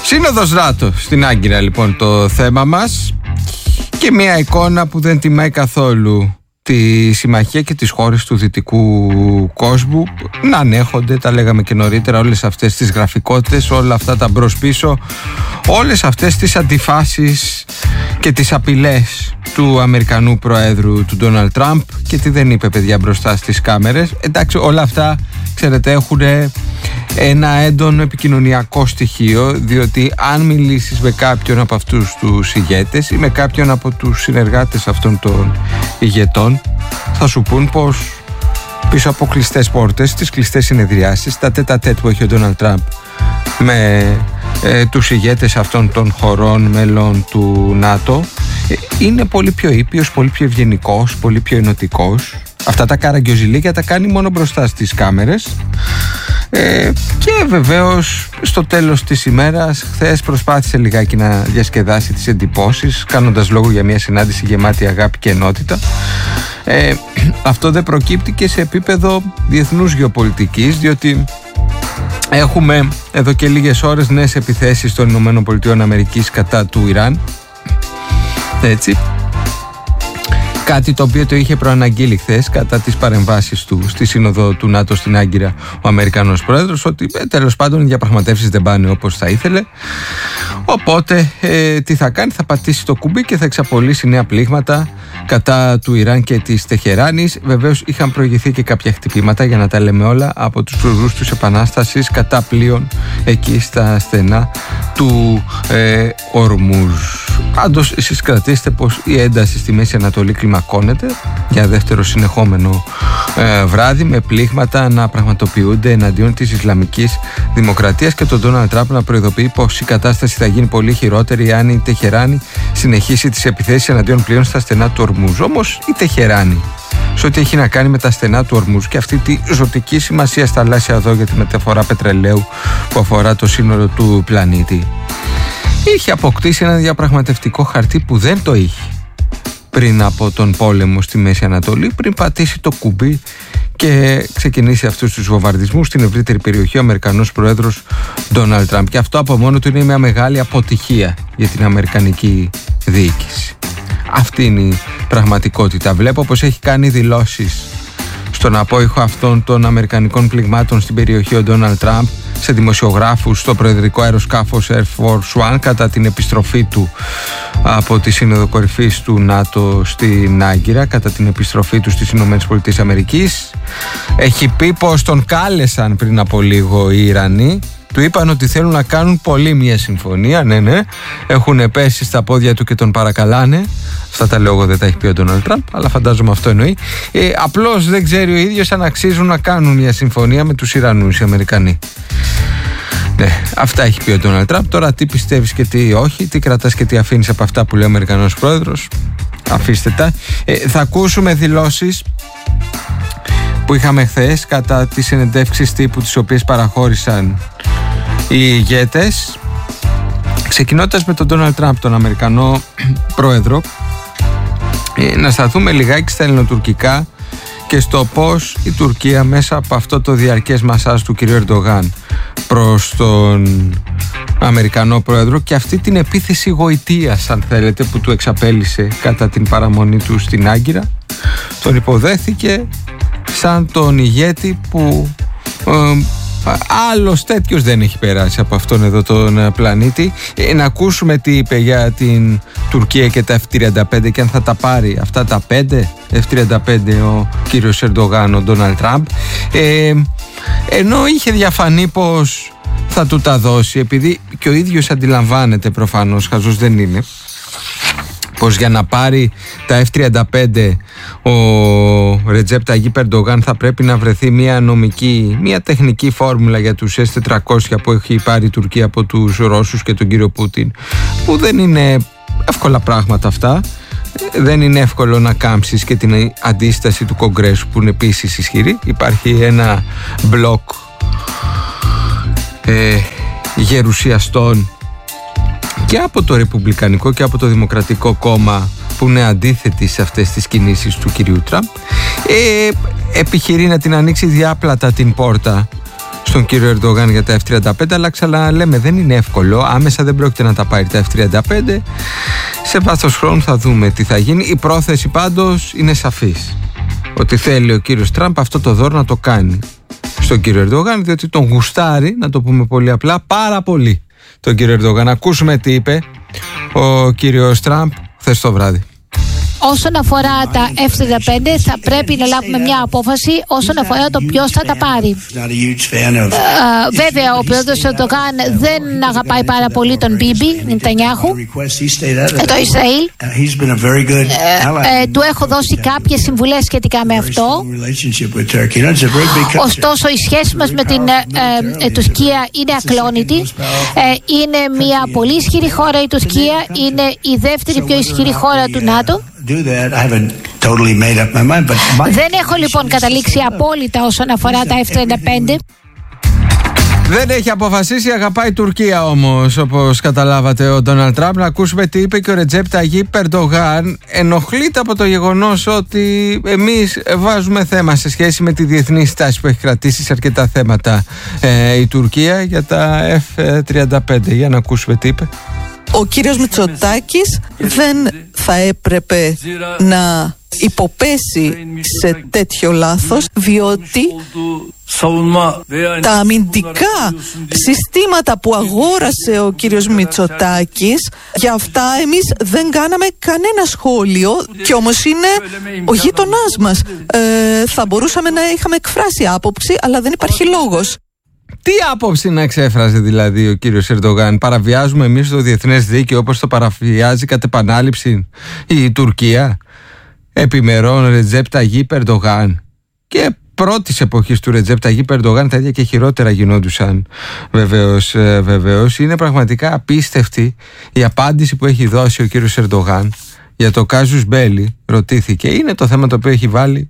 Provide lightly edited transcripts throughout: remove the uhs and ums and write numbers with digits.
Σύνοδος ΝΑΤΟ στην Άγκυρα λοιπόν το θέμα μας, και μια εικόνα που δεν τιμάει καθόλου τη συμμαχία και τις χώρες του δυτικού κόσμου να ανέχονται, τα λέγαμε και νωρίτερα, όλες αυτές τις γραφικότητες, όλα αυτά τα μπρος πίσω, όλες αυτές τις αντιφάσεις και τις απειλές του Αμερικανού Προέδρου, του Ντόναλντ Τραμπ, και τι δεν είπε, παιδιά, μπροστά στις κάμερες. Εντάξει, όλα αυτά, ξέρετε, έχουν ένα έντονο επικοινωνιακό στοιχείο, διότι αν μιλήσεις με κάποιον από αυτούς τους ηγέτες ή με κάποιον από τους συνεργάτες αυτών των ηγετών, θα σου πούν πως πίσω από κλειστές πόρτες, στις κλειστές συνεδριάσεις, τα τέτα-τέτ που έχει ο Ντόναλντ Τραμπ με τους ηγέτες αυτών των χωρών μέλων του ΝΑΤΟ, είναι πολύ πιο ήπιος, πολύ πιο ευγενικός, πολύ πιο ενωτικός. Αυτά τα καραγκιόζηλίκια τα κάνει μόνο μπροστά στις κάμερες. Και βεβαίως στο τέλος της ημέρας, χθες προσπάθησε λιγάκι να διασκεδάσει τις εντυπώσεις, κάνοντας λόγο για μια συνάντηση γεμάτη αγάπη και ενότητα. Αυτό δεν προκύπτει και σε επίπεδο διεθνούς γεωπολιτικής, διότι έχουμε εδώ και λίγες ώρες νέες επιθέσεις των ΗΠΑ κατά του Ιράν. Έτσι. Κάτι το οποίο το είχε προαναγγείλει χθες κατά τις παρεμβάσεις του στη Σύνοδο του ΝΑΤΟ στην Άγκυρα ο Αμερικανός Πρόεδρος, ότι τέλος πάντων οι διαπραγματεύσεις δεν πάνε όπως θα ήθελε. Οπότε τι θα κάνει, θα πατήσει το κουμπί και θα εξαπολύσει νέα πλήγματα κατά του Ιράν και της Τεχεράνης. Βεβαίως είχαν προηγηθεί και κάποια χτυπήματα, για να τα λέμε όλα, από τους φρουρούς της Επανάστασης κατά πλοίων εκεί στα στενά του Ορμούζ. Πάντως εσείς κρατήστε πως η ένταση στη Μέση Ανατολή κλιμακώνεται για δεύτερο συνεχόμενο βράδυ, με πλήγματα να πραγματοποιούνται εναντίον της Ισλαμικής Δημοκρατίας και τον Ντόναλντ Τραμπ να προειδοποιεί πως η κατάσταση θα γίνει πολύ χειρότερη αν η Τεχεράνη συνεχίσει τις επιθέσεις εναντίον πλοίων στα στενά του Ορμούζ. Όμως η Τεχεράνη, σε ό,τι έχει να κάνει με τα στενά του Ορμούζ και αυτή τη ζωτική σημασία στα θαλάσσια οδό για τη μεταφορά πετρελαίου που αφορά το σύνολο του πλανήτη, είχε αποκτήσει ένα διαπραγματευτικό χαρτί που δεν το είχε πριν από τον πόλεμο στη Μέση Ανατολή, πριν πατήσει το κουμπί και ξεκινήσει αυτούς τους βομβαρδισμούς στην ευρύτερη περιοχή ο Αμερικανός Πρόεδρος Ντόναλντ Τραμπ. Και αυτό από μόνο του είναι μια μεγάλη αποτυχία για την Αμερικανική διοίκηση. Αυτή είναι η πραγματικότητα. Βλέπω πως έχει κάνει δηλώσεις στον απόϊχο αυτών των αμερικανικών πληγμάτων στην περιοχή ο Ντόναλντ Τραμπ σε δημοσιογράφους στο προεδρικό αεροσκάφος Air Force One κατά την επιστροφή του από τη Σύνοδο Κορυφής του ΝΑΤΟ στην Άγκυρα, κατά την επιστροφή του στις ΗΠΑ. Έχει πει πως τον κάλεσαν πριν από λίγο οι Ιρανοί, του είπαν ότι θέλουν να κάνουν πολύ μια συμφωνία. Ναι, έχουν πέσει στα πόδια του και τον παρακαλάνε. Αυτά τα λέω εγώ, δεν τα έχει πει ο Ντόναλντ Τραμπ, αλλά φαντάζομαι αυτό εννοεί. Απλώς δεν ξέρει ο ίδιος αν αξίζουν να κάνουν μια συμφωνία με τους Ιρανούς οι Αμερικανοί. Ναι, αυτά έχει πει ο Ντόναλντ Τραμπ. Τώρα τι πιστεύεις και τι όχι, τι κρατάς και τι αφήνεις από αυτά που λέει ο Αμερικανός Πρόεδρος, αφήστε τα. Θα ακούσουμε δηλώσεις που είχαμε χθες κατά τις συνεντεύξεις τύπου τις οποίες παραχώρησαν οι ηγέτες, ξεκινώντας με τον Ντόναλντ Τραμπ, τον Αμερικανό Πρόεδρο. Να σταθούμε λιγάκι στα ελληνοτουρκικά και στο πως η Τουρκία μέσα από αυτό το διαρκές μασάζ του κ. Ερντογάν προς τον Αμερικανό Πρόεδρο και αυτή την επίθεση γοητείας, αν θέλετε, που του εξαπέλυσε κατά την παραμονή του στην Άγκυρα, τον υποδέχθηκε σαν τον ηγέτη που άλλος τέτοιος δεν έχει περάσει από αυτόν εδώ τον πλανήτη. Να ακούσουμε τι είπε για την Τουρκία και τα F-35 και αν θα τα πάρει αυτά τα 5 F-35 ο κύριος Ερντογάν, ο Ντόναλντ Τραμπ, ενώ είχε διαφανεί πως θα του τα δώσει, επειδή και ο ίδιος αντιλαμβάνεται, προφανώς χαζός δεν είναι, πως για να πάρει τα F-35 ο Ρετζέπ Ταγίπ Ερντογάν θα πρέπει να βρεθεί μια τεχνική φόρμουλα για τους S-400 που έχει πάρει η Τουρκία από τους Ρώσους και τον κύριο Πούτιν, που δεν είναι εύκολα πράγματα αυτά. Δεν είναι εύκολο να κάμψεις και την αντίσταση του Κογκρέσου που είναι επίσης ισχυρή. Υπάρχει ένα μπλοκ γερουσιαστών και από το Ρεπουμπλικανικό και από το Δημοκρατικό Κόμμα που είναι αντίθετοι σε αυτές τις κινήσεις του κυρίου Τραμπ. Επιχειρεί να την ανοίξει διάπλατα την πόρτα στον κύριο Ερντογάν για τα F-35, αλλά ξαναλέμε, δεν είναι εύκολο. Άμεσα δεν πρόκειται να τα πάρει τα F-35. Σε βάθος χρόνου θα δούμε τι θα γίνει. Η πρόθεση πάντως είναι σαφής, ότι θέλει ο κύριος Τραμπ αυτό το δώρο να το κάνει στον κύριο Ερντογάν, διότι τον γουστάρει, να το πούμε πολύ απλά, πάρα πολύ τον κύριο Ερντογάν. Ακούσουμε τι είπε ο κύριος Τραμπ χθες το βράδυ. Όσον αφορά τα F-35 θα πρέπει να λάβουμε μια απόφαση όσον αφορά το ποιος θα τα πάρει. Βέβαια ο πρόεδρος Ερντογάν δεν αγαπάει πάρα πολύ τον Μπίμπι Νετανιάχου, το Ισραήλ. Του έχω δώσει κάποιες συμβουλές σχετικά με αυτό. Ωστόσο η σχέση μας με την Τουρκία είναι ακλόνητη. Είναι μια πολύ ισχυρή χώρα η Τουρκία, είναι η δεύτερη πιο ισχυρή χώρα του ΝΑΤΟ. Δεν έχω λοιπόν καταλήξει απόλυτα όσον αφορά τα F-35. Δεν έχει αποφασίσει, αγαπάει η Τουρκία όμως, όπως καταλάβατε ο Ντόναλντ Τραμπ. Να ακούσουμε τι είπε και ο Ρετζέπ Ταγίπ Ερντογάν. Ενοχλείται από το γεγονός ότι εμείς βάζουμε θέμα σε σχέση με τη διεθνή στάση που έχει κρατήσει σε αρκετά θέματα η Τουρκία για τα F-35. Για να ακούσουμε τι είπε. Ο κύριος Μητσοτάκης δεν θα έπρεπε να υποπέσει σε τέτοιο λάθος, διότι τα αμυντικά συστήματα που αγόρασε ο κύριος Μητσοτάκης, για αυτά εμείς δεν κάναμε κανένα σχόλιο, και όμως είναι ο γείτονάς μας. Θα μπορούσαμε να είχαμε εκφράσει άποψη, αλλά δεν υπάρχει λόγος. Τι άποψη να εξέφρασε δηλαδή ο κύριος Ερντογάν? Παραβιάζουμε εμείς το διεθνές δίκαιο όπως το παραβιάζει κατ' επανάληψη η Τουρκία? Επιμερών Ρετζέπ Ταγίπ Ερντογάν. Και πρώτης εποχής του Ρετζέπ Ταγίπ Ερντογάν τα ίδια και χειρότερα γινόντουσαν. Βεβαίως είναι πραγματικά απίστευτη η απάντηση που έχει δώσει ο κύριος Ερντογάν για το κάζους μπέλι. Ρωτήθηκε, είναι το θέμα το οποίο έχει βάλει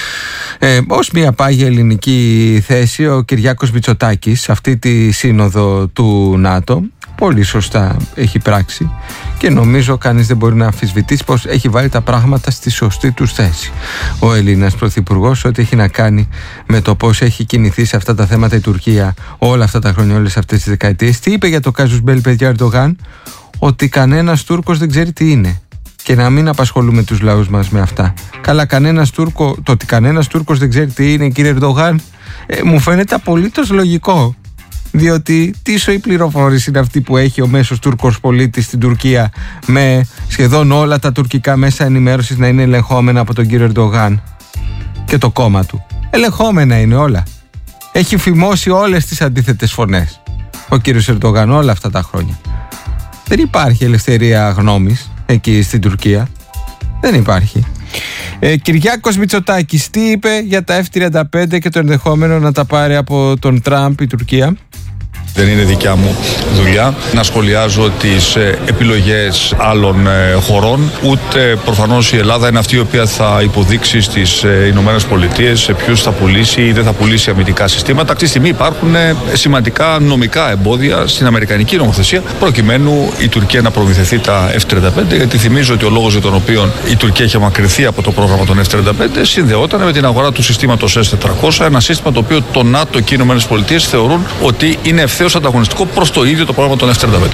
ως μια πάγια ελληνική θέση ο Κυριάκος Μητσοτάκης σε αυτή τη σύνοδο του ΝΑΤΟ. Πολύ σωστά έχει πράξει και νομίζω κανείς δεν μπορεί να αμφισβητήσει πως έχει βάλει τα πράγματα στη σωστή τους θέση ο Έλληνας Πρωθυπουργός, ό,τι έχει να κάνει με το πώς έχει κινηθεί σε αυτά τα θέματα η Τουρκία όλα αυτά τα χρόνια, όλες αυτές τις δεκαετίες. Τι είπε για το κάζους μπέλι, παιδιά, Ερντογάν? Ότι κανένας Τούρκος δεν ξέρει τι είναι και να μην απασχολούμε τους λαούς μας με αυτά. Καλά, το ότι κανένας Τούρκος δεν ξέρει τι είναι, κύριε Ερντογάν, μου φαίνεται απολύτως λογικό. Διότι τι σοή πληροφόρηση είναι αυτή που έχει ο μέσος Τούρκος πολίτης στην Τουρκία, με σχεδόν όλα τα τουρκικά μέσα ενημέρωσης να είναι ελεγχόμενα από τον κύριο Ερντογάν και το κόμμα του? Ελεγχόμενα είναι όλα. Έχει φημώσει όλες τις αντίθετες φωνές ο κύριος Ερντογάν όλα αυτά τα χρόνια. Δεν υπάρχει ελευθερία γνώμης εκεί στην Τουρκία. Δεν υπάρχει. Κυριάκος Μητσοτάκης τι είπε για τα F-35 και το ενδεχόμενο να τα πάρει από τον Τραμπ η Τουρκία? Δεν είναι δικιά μου δουλειά να σχολιάζω τις επιλογές άλλων χωρών, ούτε προφανώς η Ελλάδα είναι αυτή η οποία θα υποδείξει στις Ηνωμένες Πολιτείες σε ποιους θα πουλήσει ή δεν θα πουλήσει αμυντικά συστήματα. Αυτή τη στιγμή υπάρχουν σημαντικά νομικά εμπόδια στην αμερικανική νομοθεσία προκειμένου η Τουρκία να προμηθευτεί τα F-35, γιατί θυμίζω ότι ο λόγος για τον οποίο η Τουρκία είχε μακρυνθεί από το πρόγραμμα των F-35 συνδεόταν με την αγορά του συστήματος S-400, ένα σύστημα το οποίο το ΝΑΤΟ και οι Ηνωμένες Πολιτείες θεωρούν ότι είναι ευθέως ανταγωνιστικό προς το ίδιο το πρόγραμμα των F-35.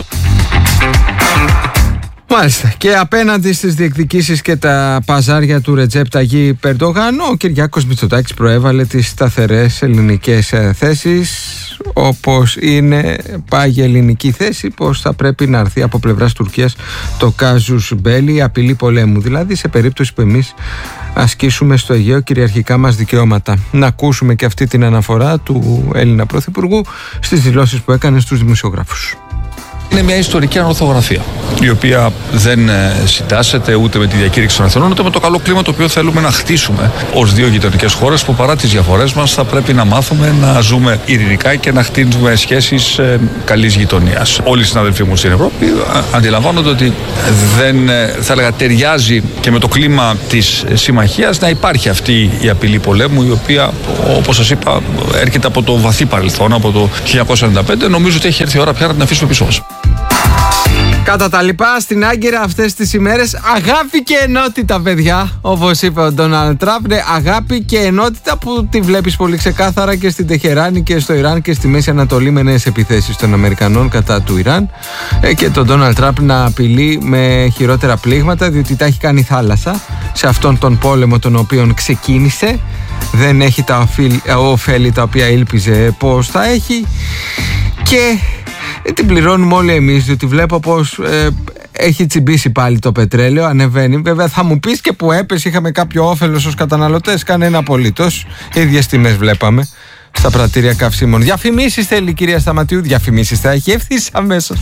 Μάλιστα. Και απέναντι στις διεκδικήσεις και τα παζάρια του Ρετζέπ Ταγίπ Ερντογάν, ο Κυριάκος Μητσοτάκης προέβαλε τις σταθερές ελληνικές θέσεις, όπως είναι πάγια ελληνική θέση πως θα πρέπει να έρθει από πλευράς Τουρκίας το κάζους μπέλι, η απειλή πολέμου, δηλαδή σε περίπτωση που εμείς ασκήσουμε στο Αιγαίο κυριαρχικά μας δικαιώματα. Να ακούσουμε και αυτή την αναφορά του Έλληνα Πρωθυπουργού στις δηλώσεις που έκανε στους δημοσιογράφους. Είναι μια ιστορική ανορθογραφία, η οποία δεν συντάσσεται ούτε με τη διακήρυξη των Αθηνών, ούτε με το καλό κλίμα το οποίο θέλουμε να χτίσουμε ως δύο γειτονικές χώρες που παρά τις διαφορές μας θα πρέπει να μάθουμε να ζούμε ειρηνικά και να χτίσουμε σχέσεις καλής γειτονίας. Όλοι οι συναδελφοί μου στην Ευρώπη αντιλαμβάνονται ότι δεν, θα έλεγα, ταιριάζει και με το κλίμα της συμμαχίας να υπάρχει αυτή η απειλή πολέμου, η οποία, όπως σας είπα, έρχεται από το βαθύ παρελθόν, από το 1995. Νομίζω ότι έχει έρθει η ώρα πια να την αφήσουμε πίσω μας. Κατά τα λοιπά, στην Άγκυρα αυτές τις ημέρες αγάπη και ενότητα, παιδιά. Όπως είπε ο Ντόναλντ Τραμπ, αγάπη και ενότητα που τη βλέπεις πολύ ξεκάθαρα και στην Τεχεράνη και στο Ιράν και στη Μέση Ανατολή, με νέες επιθέσεις των Αμερικανών κατά του Ιράν, και τον Ντόναλντ Τραμπ να απειλεί με χειρότερα πλήγματα, διότι τα έχει κάνει θάλασσα σε αυτόν τον πόλεμο τον οποίον ξεκίνησε. Δεν έχει τα ωφέλη τα οποία ήλπιζε πως θα έχει, και την πληρώνουμε όλοι εμείς, διότι βλέπω πως έχει τσιμπήσει πάλι το πετρέλαιο, ανεβαίνει. Βέβαια θα μου πεις, και που έπεσε είχαμε κάποιο όφελος ως καταναλωτές? Κανένα απολύτως. Ίδιες τιμές βλέπαμε στα πρατήρια καυσίμων. Διαφημίσεις θέλει η κυρία Σταματιού? Διαφημίσεις θα έχει ευθύς αμέσως.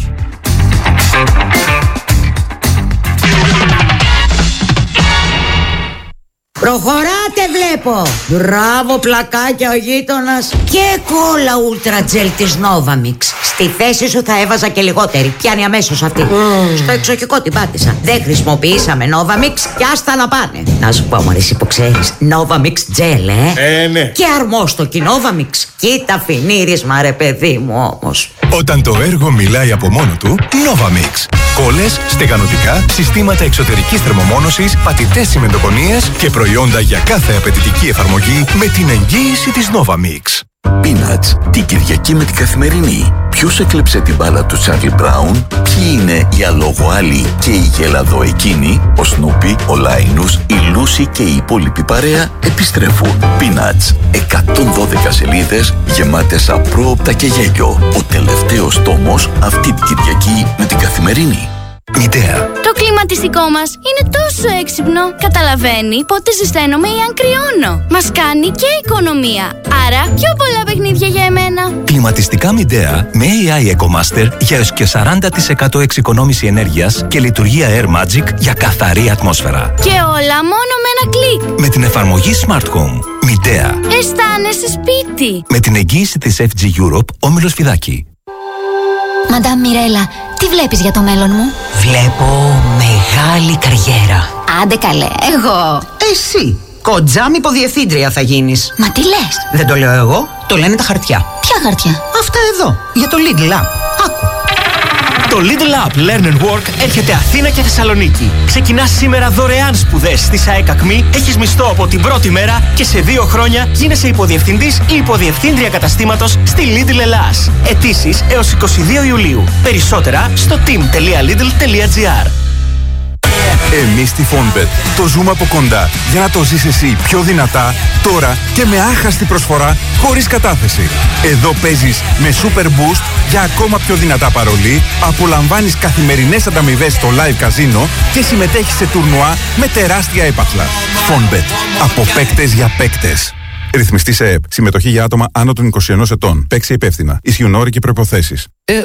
Προχωράτε βλέπω. Μπράβο πλακάκια ο γείτονας. Και κόλλα Ultra Gel της Novamix. Στη θέση σου θα έβαζα και λιγότερη. Πιάνει αμέσως αυτή. Στο εξοχικό την πάτησα. Δεν χρησιμοποιήσαμε Novamix και άστα να πάνε. Να σου πω μωρή, που ξέρεις, Novamix Gel, ναι. Και αρμόστοκι Novamix. Κοίτα φινίρισμα ρε παιδί μου όμως. Όταν το έργο μιλάει από μόνο του, Novamix. Κόλλες, στεγανοτικά, συστήματα εξωτερικής θερμομόνωσης, πατητές τσιμεντοκονίες και προϊόντα για κάθε απαιτητική εφαρμογή με την εγγύηση της Novamix. Peanuts, την Κυριακή με την Καθημερινή. Ποιος έκλεψε την μπάλα του Τσάρλι Μπράουν? Ποιοι είναι οι αλογοάλοι και οι γελαδοεκίνοι? Ο Σνούπι, ο Λάινους, η Λούση και η υπόλοιπη παρέα επιστρέφουν. Peanuts, 112 σελίδες γεμάτες απρόοπτα και γέλιο. Ο τελευταίος τόμος αυτή την Κυριακή με την Καθημερινή. Μητέα. Το κλιματιστικό μας είναι τόσο έξυπνο. Καταλαβαίνει πότε ζεσταίνομαι ή αν κρυώνω. Μας κάνει και οικονομία. Άρα πιο πολλά παιχνίδια για εμένα. Κλιματιστικά Μητέα με AI EcoMaster για έως και 40% εξοικονόμηση ενέργειας και λειτουργία Air Magic για καθαρή ατμόσφαιρα. Και όλα μόνο με ένα κλικ. Με την εφαρμογή Smart Home. Μητέα. Αισθάνεσαι σπίτι. Με την εγγύηση της FG Europe, Όμιλος Φιδάκη. Μαντάμ Μιρέλα, τι βλέπεις για το μέλλον μου? Βλέπω μεγάλη καριέρα. Άντε καλέ, εγώ. Εσύ, κοντζάμ υποδιευθύντρια θα γίνεις. Μα τι λες? Δεν το λέω εγώ, το λένε τα χαρτιά. Ποια χαρτιά? Αυτά εδώ, για το Lidl App. Άκου. Το Lidl App Learn and Work έρχεται Αθήνα και Θεσσαλονίκη. Ξεκινάς σήμερα δωρεάν σπουδές στη ΣΑΕΚ ΑΚΜΗ, έχεις μισθό από την πρώτη μέρα και σε 2 χρόνια γίνεσαι υποδιευθυντής ή υποδιευθύντρια καταστήματος στη Lidl Ελλάς. Αιτήσεις έως 22 Ιουλίου. Περισσότερα στο team.lidl.gr. Εμείς στη Fonbet το ζούμε από κοντά για να το ζεις εσύ πιο δυνατά, τώρα και με άχαστη προσφορά χωρίς κατάθεση. Εδώ παίζεις με Super Boost για ακόμα πιο δυνατά παρολί, απολαμβάνεις καθημερινές ανταμοιβές στο live καζίνο και συμμετέχεις σε τουρνουά με τεράστια έπαθλα. Fonbet. Από παίκτες για παίκτες. Ρυθμιστή σε ΕΕΠ. Συμμετοχή για άτομα άνω των 21 ετών. Παίξε υπεύθυνα. Ισχύουν όροι και προϋποθέσεις.